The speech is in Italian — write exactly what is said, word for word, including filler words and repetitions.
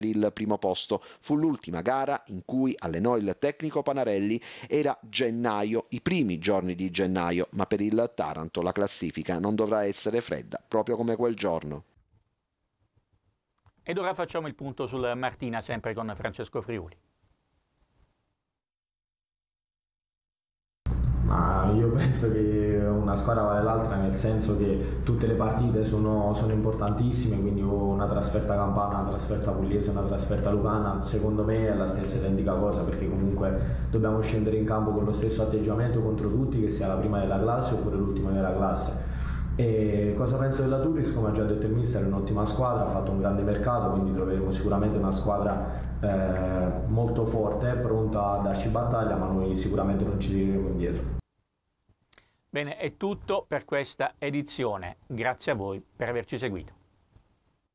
il primo posto. Fu l'ultima gara in cui allenò il tecnico Panarelli, era gennaio, i primi giorni di gennaio, ma per il Taranto la classifica non dovrà essere fredda, proprio come quel giorno. Ed ora facciamo il punto sul Martina, sempre con Francesco Friuli. Ma io penso che una squadra vale l'altra, nel senso che tutte le partite sono, sono importantissime, quindi una trasferta campana, una trasferta pugliese, una trasferta lucana, secondo me è la stessa identica cosa, perché comunque dobbiamo scendere in campo con lo stesso atteggiamento contro tutti, che sia la prima della classe oppure l'ultima della classe. E cosa penso della Turris? Come ha già detto il mister, è un'ottima squadra, ha fatto un grande mercato, quindi troveremo sicuramente una squadra eh, molto forte, pronta a darci battaglia, ma noi sicuramente non ci tireremo indietro. Bene, è tutto per questa edizione. Grazie a voi per averci seguito.